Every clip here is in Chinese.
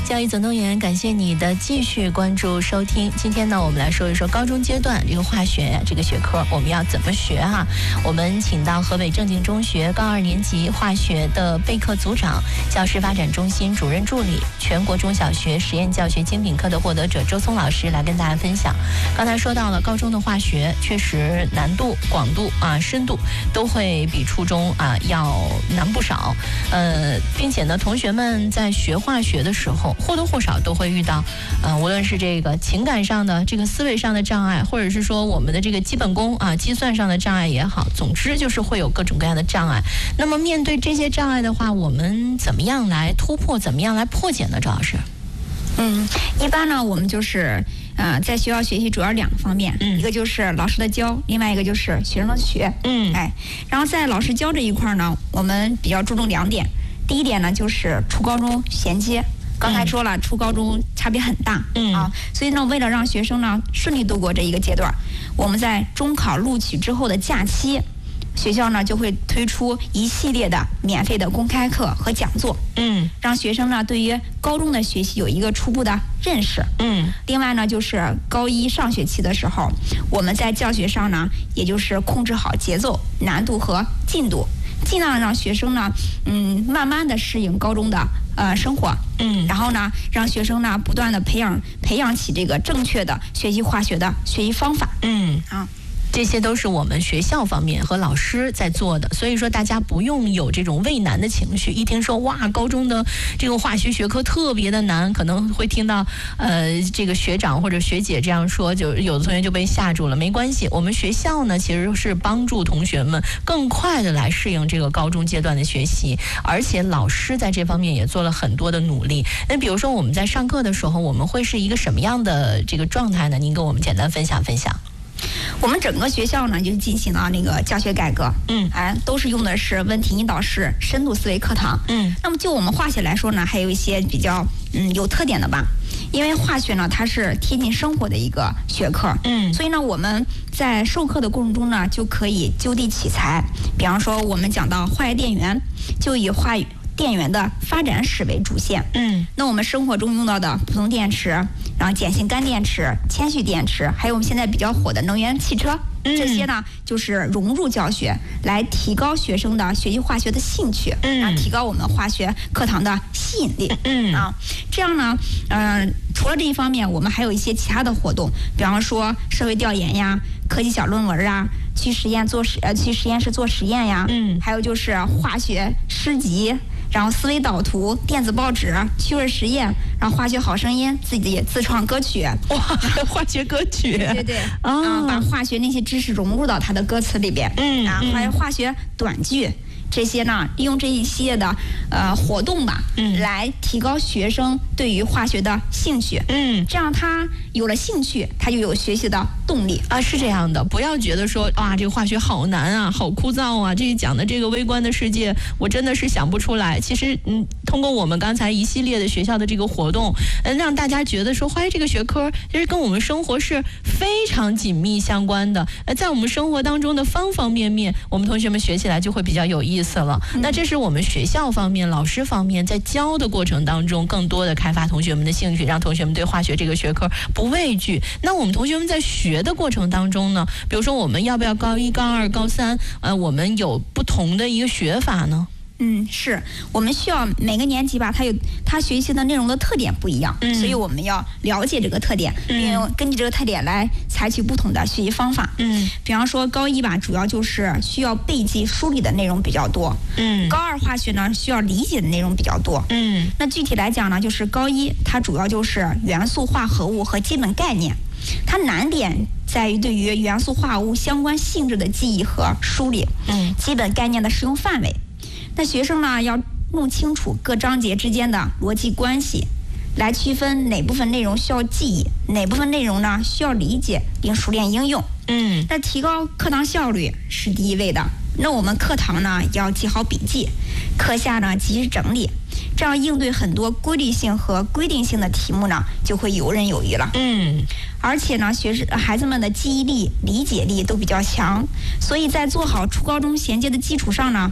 教育总动员，感谢你的继续关注收听。今天呢，我们来说一说高中阶段这个化学这个学科我们要怎么学哈。我们请到河北正定中学高2年级化学的备课组长、教师发展中心主任助理、全国中小学实验教学精品课的获得者周松老师来跟大家分享。刚才说到了高中的化学，确实难度、广度深度都会比初中要难不少。并且呢，同学们在学化学的时候，或多或少都会遇到，无论是这个情感上的、这个思维上的障碍，或者是说我们的这个基本功计算上的障碍也好，总之就是会有各种各样的障碍。那么面对这些障碍的话，我们怎么样来突破，怎么样来破解呢？周老师？ 一般呢，我们就是在学校学习主要2个方面，一个就是老师的教，另外一个就是学生的学。然后在老师教这一块呢，我们比较注重2点。第一点呢，就是初高中衔接。刚才说了，初高中差别很大所以呢，为了让学生呢顺利度过这一个阶段，我们在中考录取之后的假期，学校呢就会推出一系列的免费的公开课和讲座，让学生呢对于高中的学习有一个初步的认识。另外呢，就是高1上学期的时候，我们在教学上呢，也就是控制好节奏、难度和进度，尽量让学生呢，慢慢的适应高中的生活，然后呢，让学生呢不断的培养起这个正确的学习化学的学习方法， 这些都是我们学校方面和老师在做的，所以说大家不用有这种畏难的情绪。一听说哇，高中的这个化学学科特别的难，可能会听到这个学长或者学姐这样说，就有的同学就被吓住了。没关系，我们学校呢其实是帮助同学们更快的来适应这个高中阶段的学习，而且老师在这方面也做了很多的努力。那比如说我们在上课的时候，我们会是一个什么样的这个状态呢？您跟我们简单分享分享。 我们整个学校呢，就进行了那个教学改革，都是用的是问题引导式深度思维课堂。那么就我们化学来说呢，还有一些比较有特点的吧。因为化学呢，它是贴近生活的一个学科，所以呢，我们在授课的过程中呢，就可以就地取材。比方说，我们讲到化学电源，就以电源的发展史为主线。那我们生活中用到的普通电池，然后碱性干电池、铅蓄电池，还有我们现在比较火的能源汽车，这些呢就是融入教学，来提高学生的学习化学的兴趣，然后提高我们化学课堂的吸引力。这样呢，除了这一方面，我们还有一些其他的活动，比方说社会调研呀、科技小论文啊。去实验室做实验呀，还有就是化学诗集，然后思维导图、电子报纸、趣味实验，然后化学好声音，自己自创歌曲。 哇，化学歌曲， 对，把化学那些知识融入到它的歌词里边，还有化学短句。这些呢，利用这一系列的活动吧，来提高学生对于化学的兴趣。这样他有了兴趣，他就有学习的动力是这样的。不要觉得说这个化学好难啊，好枯燥啊，这讲的这个微观的世界，我真的是想不出来。其实，通过我们刚才一系列的学校的这个活动，让大家觉得说化学这个学科其实跟我们生活是非常紧密相关的。在我们生活当中的方方面面，我们同学们学起来就会比较有意思了。那这是我们学校方面、老师方面在教的过程当中，更多的开发同学们的兴趣，让同学们对化学这个学科不畏惧。那我们同学们在学的过程当中呢，比如说我们要不要高1、高2、高3，我们有不同的一个学法呢？ 是我们需要每个年级吧，他学习的内容的特点不一样，所以我们要了解这个特点，并根据这个特点来采取不同的学习方法。比方说高1吧，主要就是需要背记梳理的内容比较多。高2化学呢，需要理解的内容比较多。那具体来讲呢，就是高1它主要就是元素化合物和基本概念，它难点在于对于元素化合物相关性质的记忆和梳理，基本概念的适用范围。那学生呢，要弄清楚各章节之间的逻辑关系，来区分哪部分内容需要记忆，哪部分内容呢需要理解并熟练应用。那提高课堂效率是第一位的。那我们课堂呢要记好笔记，课下呢及时整理，这样应对很多规律性和规定性的题目呢就会游刃有余了。而且呢，孩子们的记忆力、理解力都比较强，所以在做好初高中衔接的基础上呢，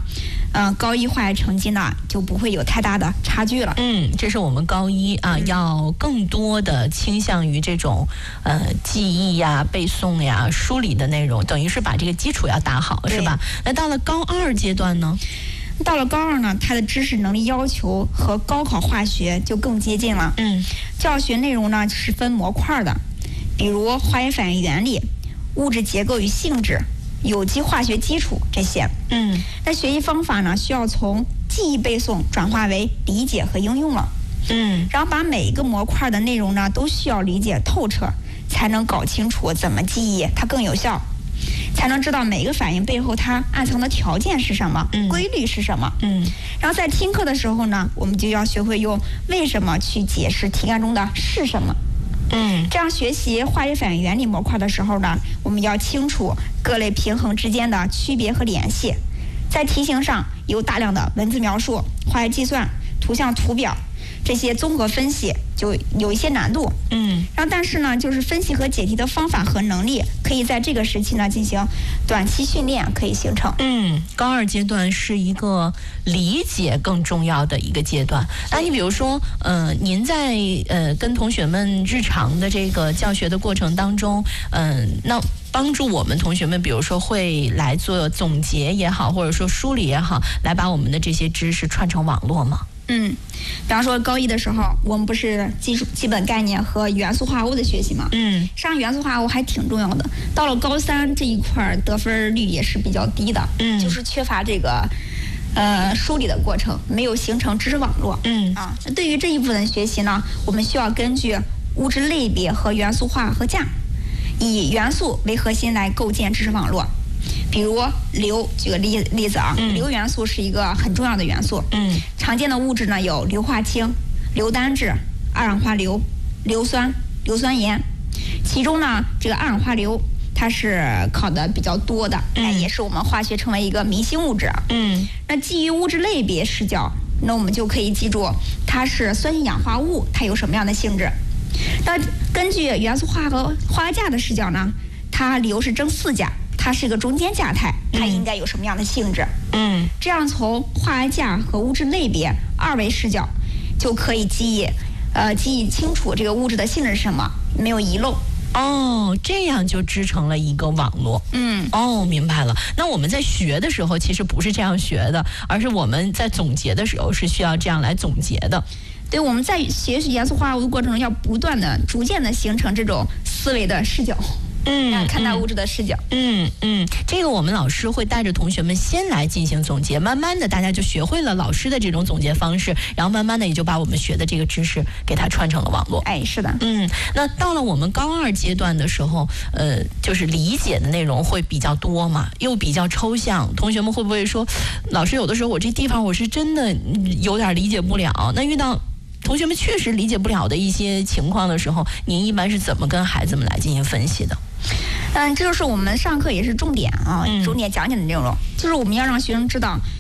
高一化学成绩呢就不会有太大的差距了。 这是我们高一啊，要更多的倾向于这种记忆呀、背诵呀、梳理的内容，等于是把这个基础要打好，是吧？那到了高2阶段呢？ 到了高2呢，它的知识能力要求和高考化学就更接近了。教学内容呢是分模块的，比如化学反应原理、物质结构与性质、有机化学基础这些。那学习方法呢，需要从记忆背诵转化为理解和应用了。然后把每一个模块的内容呢，都需要理解透彻，才能搞清楚怎么记忆它更有效，才能知道每个反应背后它暗藏的条件是什么，规律是什么。然后在听课的时候呢，我们就要学会用为什么去解释题干中的是什么。这样学习化学反应原理模块的时候呢，我们要清楚各类平衡之间的区别和联系。在题型上有大量的文字描述、化学计算、图像图表，这些综合分析就有一些难度。然后但是呢，就是分析和解题的方法和能力，可以在这个时期呢进行短期训练，可以形成。 高2阶段是一个理解更重要的一个阶段。那你比如说，您在跟同学们日常的这个教学的过程当中，那帮助我们同学们，比如说会来做总结也好，或者说梳理也好，来把我们的这些知识串成网络吗？ 比方说高1的时候，我们不是基本概念和元素化合物的学习嘛？上元素化合物还挺重要的。到了高3这一块得分率也是比较低的，就是缺乏这个梳理的过程，没有形成知识网络。对于这一部分学习呢，我们需要根据物质类别和元素化和价，以元素为核心来构建知识网络。比如硫，举个例子啊，硫元素是一个很重要的元素。常见的物质呢有硫化氢、硫单质、二氧化硫、硫酸、硫酸盐。其中呢，这个二氧化硫它是考的比较多的，也是我们化学成为一个明星物质。那基于物质类别视角，那我们就可以记住它是酸性氧化物，它有什么样的性质。那根据元素化和化学价的视角呢，它硫是正四价，它是一个中间价态，它应该有什么样的性质？这样从化学价和物质类别2维视角，就可以记忆清楚这个物质的性质是什么，没有遗漏。 这样就织成了一个网络。明白了。那我们在学的时候，其实不是这样学的，而是我们在总结的时候是需要这样来总结的。 对，我们在学习元素化合物的过程中，要不断的、逐渐的形成这种思维的视角。看待物质的视角。 这个我们老师会带着同学们先来进行总结，慢慢的大家就学会了老师的这种总结方式，然后慢慢的也就把我们学的这个知识给它串成了网络。 是的。 那到了我们高2阶段的时候，就是理解的内容会比较多嘛，又比较抽象，同学们会不会说，老师有的时候我这地方我是真的有点理解不了？那遇到同学们确实理解不了的一些情况的时候，您一般是怎么跟孩子们来进行分析的？ 这就是我们上课也是重点讲解的内容，就是我们要让学生知道